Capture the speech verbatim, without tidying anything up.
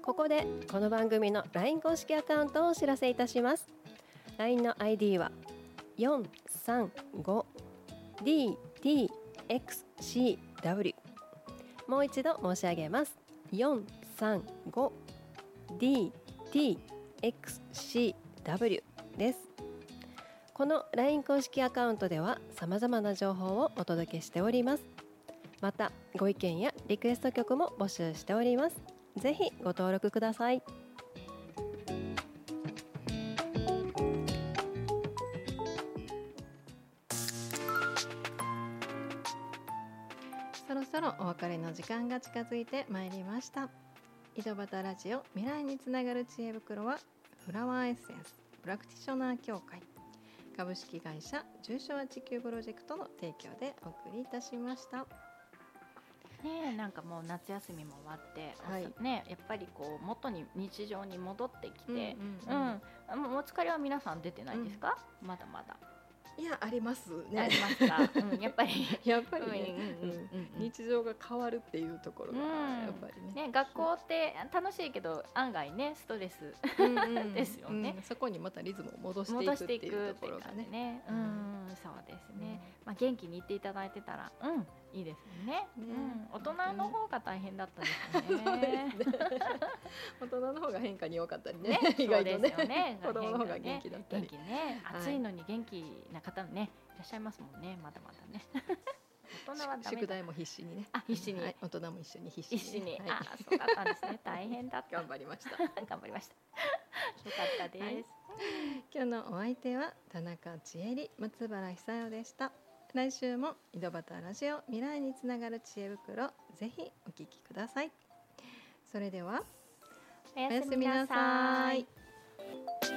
ここでこの番組の ライン 公式アカウントをお知らせいたします。 ライン の アイディー は よんさんごディーティーエックスシーダブリュー、 もう一度申し上げます。よんさんごディーティーエックスシーダブリュー です。この ライン 公式アカウントでは様々な情報をお届けしております。またご意見やリクエスト曲も募集しております。ぜひご登録ください。 そろそろお別れの時間が近づいてまいりました。井戸端ラジオ未来につながる知恵袋はフラワーエッセンスプラクティショナー協会株式会社重症化地球プロジェクトの提供でお送りいたしました。 ねえ、なんかもう夏休みも終わって、 はいね、やっぱりこう元に日常に戻ってきて、 うんうんうんうん、もうお疲れは皆さん出てないですか？うん、まだまだいやありますね。 ありますか？うん、やっぱりやっぱりね、 うんうんうんうん日常が変わるっていうところがやっぱりね、 ね、学校って楽しいけど案外ねストレスうんうんですよね、 うん、そこにまたリズムを戻してい戻していくっていうくっていうところがね感じね、うん、そうですね、 うんまあ、元気にいっていただいてたら、うん、いいですよね、 ね、 うん、大人の方が大変だったですよね大人の方が変化に多かったりね、 ね、 意外とそうですよね子供の方が元気だったり、 元気ね、 はい暑いのに元気な方ねいらっしゃいますもんね、まだまだね大人はダメだ、 宿題も必死にね、 あ、必死に、 はい、大人も一緒に必死に、 必死に、 はい、 あ、そうだったんですね、大変だった頑張りました頑張りましたよかったです、はい、 今日のお相手は田中千恵里、松原久代でした。来週も井戸端ラジオ未来につながる知恵袋、ぜひお聞きください。それではおやすみなさい。